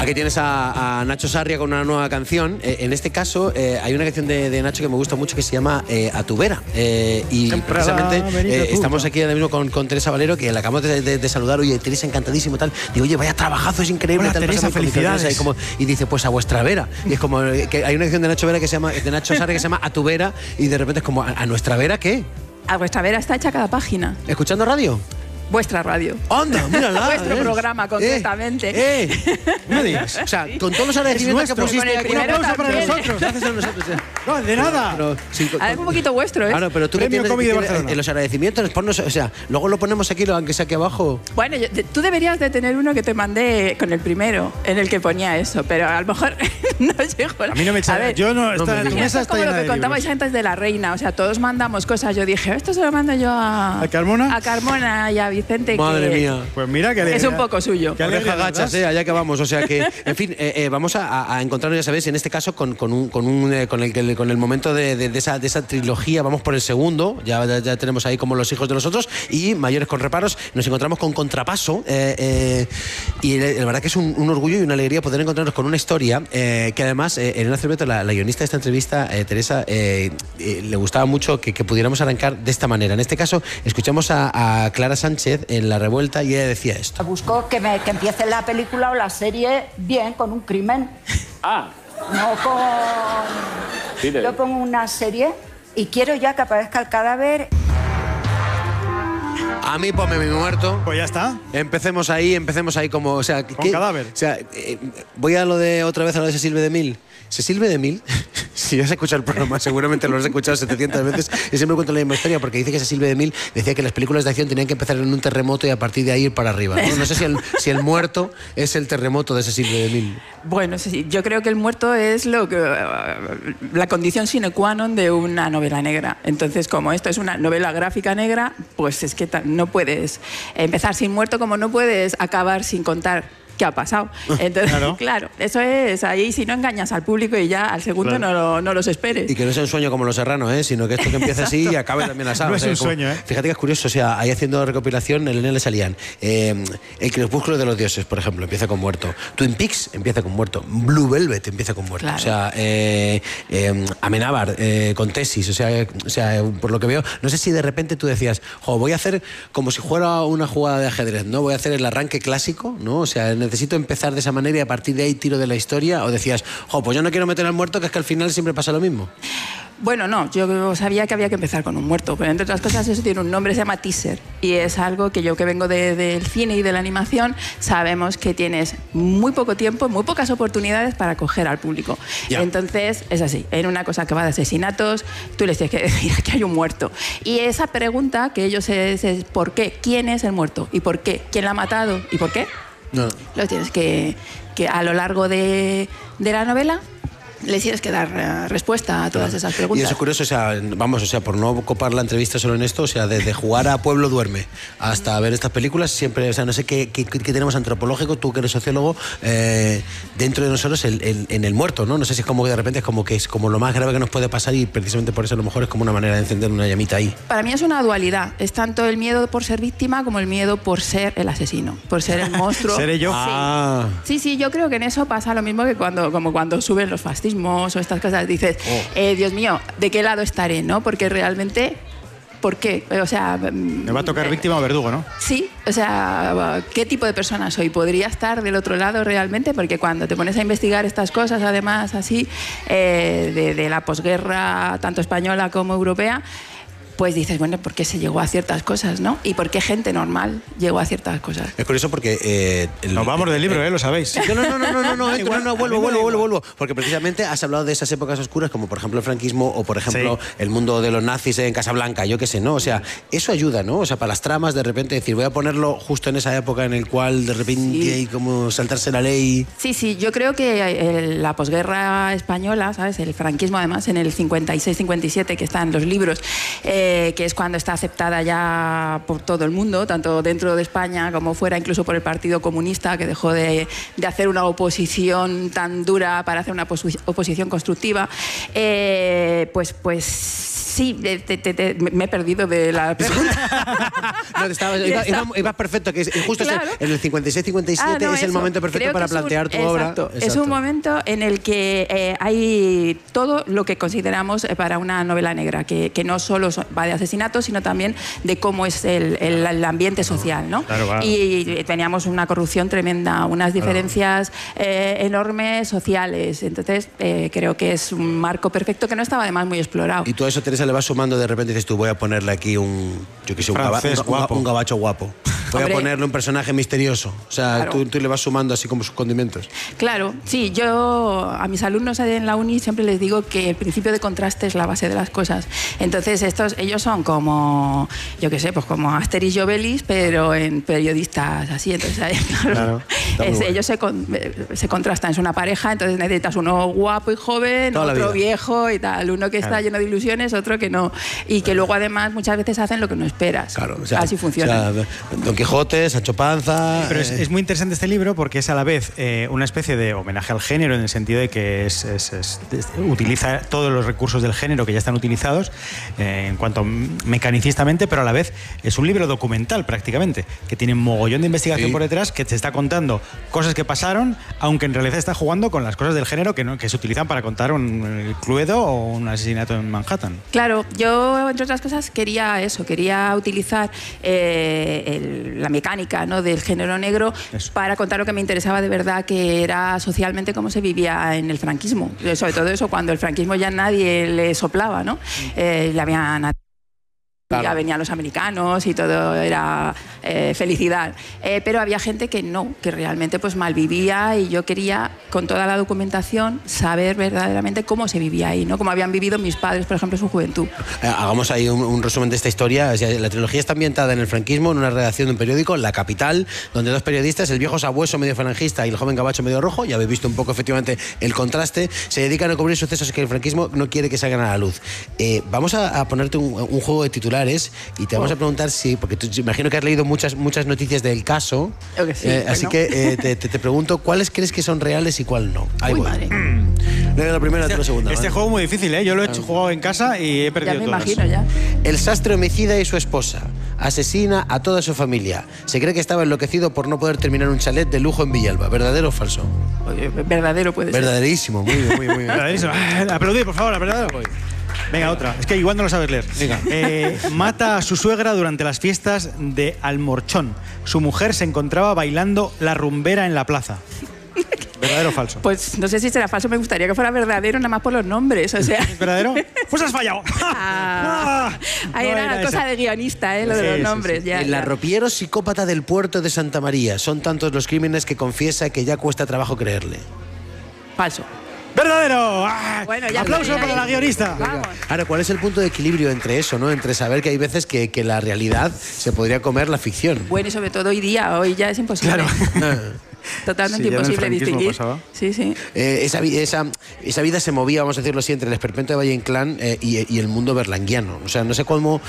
Aquí tienes a Nacho Sarria con una nueva canción. En este caso, hay una canción de Nacho que me gusta mucho que se llama A tu vera. Y precisamente estamos aquí ahora mismo con Teresa Valero, que la acabamos de saludar. Oye, Teresa, encantadísimo, tal. Digo, oye, vaya trabajazo, es increíble. Hola, tal, Teresa, felicidades. Y dice, pues a vuestra vera. Y es como que hay una canción de Nacho Vera que se llama, de Nacho Sarria que se llama A tu vera. Y de repente es como, ¿a nuestra vera qué? A vuestra vera está hecha cada página. ¿Escuchando radio? Vuestra radio. ¡Anda, mírala! Vuestro programa, concretamente. No digas. O sea, con todos los agradecimientos que pusiste aquí. Un aplauso para nosotros. Gracias a nosotros. No, de nada. Pero, sí, Es un poquito vuestro, ¿eh? Claro, pero tú Premio Cómic de Barcelona. en los agradecimientos, ponnos, o sea, luego lo ponemos aquí, aunque sea aquí abajo. Bueno, tú deberías de tener uno que te mandé con el primero, en el que ponía eso, pero a lo mejor no llegó. A mí no me echa. Yo no. Tu Esto mesa es está como llena lo que de contabais libros. antes de la reina, o sea, todos mandamos cosas. Yo dije, esto se lo mando yo ¿A Carmona? A Carmona y a Vicente. Madre mía. Pues mira que es un poco suyo. Qué alegría, Oreja gachas, ¿verdad? allá que vamos. O sea que, en fin, vamos a encontrarnos, ya sabéis, en este caso con el momento de esa trilogía. Vamos por el segundo, ya tenemos ahí como Los hijos de los otros y Mayores con reparos. Nos encontramos con Contrapaso y la verdad que es un orgullo y una alegría poder encontrarnos con una historia que además, Elena Cerveto, la guionista de esta entrevista, Teresa, le gustaba mucho que pudiéramos arrancar de esta manera. En este caso, escuchamos a Clara Sánchez en La Revuelta y ella decía esto. Busco que empiece la película o la serie bien, con un crimen. Ah, No con... sí, Yo pongo una serie y quiero ya que aparezca el cadáver. A mí ponme mi muerto. Pues ya está. Empecemos ahí como, o sea, Con cadáver. O sea, voy a lo de otra vez a lo de Cecil B. DeMille. Cecil B. DeMille, si has escuchado el programa, seguramente lo has escuchado 700 veces, y siempre cuento la misma historia, porque dice que Cecil B. DeMille decía que las películas de acción tenían que empezar en un terremoto y a partir de ahí ir para arriba. No sé si el muerto es el terremoto de Cecil B. DeMille. Bueno, sí, yo creo que el muerto es la condición sine qua non de una novela negra. Entonces, como esto es una novela gráfica negra, pues es que no puedes empezar sin muerto, como no puedes acabar sin contar qué ha pasado. Entonces, claro, eso es ahí, si no engañas al público y ya al segundo no los esperes. Y que no sea un sueño como Los Serrano, sino que esto que empiece así y acabe también asado. No es un sueño, ¿eh? Fíjate que es curioso, o sea, ahí haciendo recopilación, en Elena le salían El crepúsculo de los dioses, por ejemplo, empieza con muerto. Twin Peaks empieza con muerto. Blue Velvet empieza con muerto. Claro. O sea, Amenábar con Tesis, o sea, por lo que veo, no sé si de repente tú decías, voy a hacer como si fuera una jugada de ajedrez, ¿no? Voy a hacer el arranque clásico, ¿no? O sea, necesito empezar de esa manera y a partir de ahí tiro de la historia, o decías, pues yo no quiero meter al muerto, que es que al final siempre pasa lo mismo. Bueno, no, yo sabía que había que empezar con un muerto, pero entre otras cosas eso tiene un nombre, se llama teaser, y es algo que yo que vengo del cine y de la animación, sabemos que tienes muy poco tiempo, muy pocas oportunidades para coger al público. Ya. Entonces, es así, en una cosa que va de asesinatos, tú les tienes que decir que hay un muerto. Y esa pregunta que ellos es ¿por qué? ¿Quién es el muerto? ¿Y por qué? ¿Quién la ha matado? ¿Y por qué? No. Lo tienes que a lo largo de la novela les tienes que dar respuesta a todas esas preguntas. Y eso es curioso, o sea, por no copar la entrevista solo en esto, o sea, desde jugar a Pueblo Duerme hasta ver estas películas, siempre, o sea, no sé qué tenemos antropológico, tú que eres sociólogo, dentro de nosotros en el muerto, ¿no? No sé si es como que de repente es como lo más grave que nos puede pasar y precisamente por eso a lo mejor es como una manera de encender una llamita ahí. Para mí es una dualidad, es tanto el miedo por ser víctima como el miedo por ser el asesino, por ser el monstruo. Seré yo. Sí, yo creo que en eso pasa lo mismo que cuando suben los fascismos o estas cosas, dices, Dios mío, ¿de qué lado estaré? ¿No? Porque realmente, ¿por qué? O sea, Me va a tocar víctima o verdugo, ¿no? Sí, o sea, ¿qué tipo de persona soy? ¿Podría estar del otro lado realmente? Porque cuando te pones a investigar estas cosas, además así, de la posguerra, tanto española como europea, pues dices, bueno, ¿por qué se llegó a ciertas cosas, no? ¿Y por qué gente normal llegó a ciertas cosas? Es curioso porque... Nos vamos del libro, lo sabéis. No, vuelvo. Porque precisamente has hablado de esas épocas oscuras, como por ejemplo el franquismo o por ejemplo el mundo de los nazis en Casablanca, yo qué sé, ¿no? O sea, eso ayuda, ¿no? O sea, para las tramas, de repente decir, voy a ponerlo justo en esa época en el cual de repente hay como saltarse la ley. Sí, yo creo que la posguerra española, ¿sabes? El franquismo, además, en el 56-57, que están los libros, que es cuando está aceptada ya por todo el mundo, tanto dentro de España como fuera, incluso por el Partido Comunista, que dejó de hacer una oposición tan dura para hacer una oposición constructiva, pues Sí, me he perdido de la pregunta. No, ibas perfecto, que justo Claro. en el 56-57 es el momento perfecto Creo para que es plantear tu exacto, obra. Es un momento en el que hay todo lo que consideramos para una novela negra, que no solo va de asesinatos, sino también de cómo es el ambiente social, ¿no? Claro. Y teníamos una corrupción tremenda, unas diferencias enormes sociales. Entonces, creo que es un marco perfecto que no estaba además muy explorado. Y tú a eso, Teresa, le vas sumando, de repente dices tú, voy a ponerle aquí un Francés guapo. un gabacho guapo. Voy Hombre. a ponerle un personaje misterioso. O sea, Claro. tú le vas sumando así como sus condimentos. Claro, sí, yo a mis alumnos en la uni siempre les digo que el principio de contraste es la base de las cosas. Entonces, ellos son como, yo qué sé, pues como Asterix y Obelix, pero en periodistas así. Entonces, Claro, está muy bueno. ellos se contrastan, es una pareja, entonces necesitas uno guapo y joven, Toda la otro vida. viejo y tal, uno que está lleno de ilusiones, otro que no. Y que luego además muchas veces hacen lo que no esperas. Claro, o sea, así funciona. o sea, Don Quijote, Sancho Panza... Pero es muy interesante este libro porque es a la vez una especie de homenaje al género en el sentido de que utiliza todos los recursos del género que ya están utilizados en cuanto mecanicistamente, pero a la vez es un libro documental prácticamente, que tiene un mogollón de investigación Sí. por detrás, que te está contando cosas que pasaron, aunque en realidad está jugando con las cosas del género que se utilizan para contar un Cluedo o un asesinato en Manhattan. Claro, yo, entre otras cosas, quería utilizar la mecánica, ¿no?, del género negro Eso. para contar lo que me interesaba de verdad, que era socialmente cómo se vivía en el franquismo. Sobre todo eso, cuando el franquismo ya nadie le soplaba, ¿no? Le habían... Claro. Ya venían los americanos y todo era felicidad. Pero había gente que no, que realmente pues malvivía, y yo quería, con toda la documentación, saber verdaderamente cómo se vivía ahí, ¿no? Cómo habían vivido mis padres, por ejemplo, su juventud. Hagamos ahí un resumen de esta historia. O sea, la trilogía está ambientada en el franquismo, en una redacción de un periódico, La Capital, donde dos periodistas, el viejo sabueso medio falangista y el joven gabacho medio rojo, ya habéis visto un poco efectivamente el contraste, se dedican a cubrir sucesos que el franquismo no quiere que salgan a la luz. Vamos a ponerte un juego de titulares y te vamos a preguntar si, porque tú imagino que has leído muchas noticias del caso, Creo que sí, así bueno. que te pregunto cuáles crees que son reales y cuál no. Ahí Uy, voy. madre. No digo la primera, tú la segunda. Este ¿vale? juego es muy difícil, ¿eh? Yo lo he jugado en casa y he perdido Ya me todas. imagino, ya. El sastre homicida y su esposa asesina a toda su familia. Se cree que estaba enloquecido por no poder terminar un chalet de lujo en Villalba. ¿Verdadero o falso? Oye, verdadero puede ser. Verdaderísimo. Muy bien, muy bien. Verdaderísimo. Aplaudid, por favor, verdadero. Venga, otra. Es que igual no lo sabes leer. Venga. Mata a su suegra durante las fiestas de Almorchón. Su mujer se encontraba bailando la rumbera en la plaza. ¿Verdadero o falso? Pues no sé si será falso, me gustaría que fuera verdadero, nada más por los nombres, o sea... ¿Es verdadero? Pues has fallado. Ahí No era era cosa esa. de guionista, lo de Sí, los sí, nombres. sí. Ya, El ya. arropiero psicópata del puerto de Santa María. Son tantos los crímenes que confiesa que ya cuesta trabajo creerle. Falso. ¡Verdadero! ¡Ah! Bueno, ya ¡Aplauso estoy para ahí. la guionista! Vamos. Ahora, ¿cuál es el punto de equilibrio entre eso, ¿no? Entre saber que hay veces que la realidad se podría comer la ficción. Bueno, y sobre todo hoy día, hoy ya es imposible. Totalmente Sí, ya en el imposible franquismo distinguir. pasaba. Sí, sí. Esa vida se movía, vamos a decirlo así, entre el esperpento de Valle Inclán y el mundo berlanguiano. O sea, no sé cómo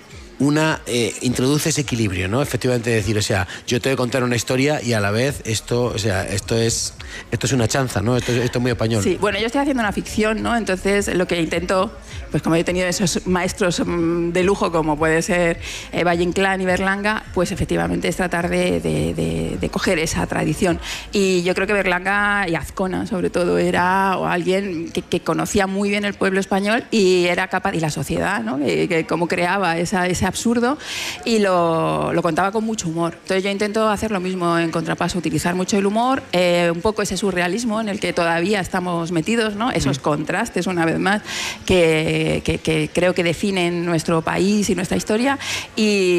introduce ese equilibrio, ¿no? Efectivamente decir, o sea, yo te voy a contar una historia y a la vez esto es una chanza, ¿no? Esto es muy español. Sí, bueno, yo estoy haciendo una ficción, ¿no? Entonces, lo que intento, pues como he tenido esos maestros de lujo como puede ser Valle Inclán y Berlanga, pues efectivamente es tratar de coger esa tradición. Y yo creo que Berlanga y Azcona, sobre todo, era alguien que conocía muy bien el pueblo español y era capaz, y la sociedad, ¿no? Que cómo creaba ese absurdo, y lo contaba con mucho humor. Entonces yo intento hacer lo mismo en Contrapaso, utilizar mucho el humor, un poco ese surrealismo en el que todavía estamos metidos, ¿no? Esos contrastes, una vez más, que creo que definen nuestro país y nuestra historia, y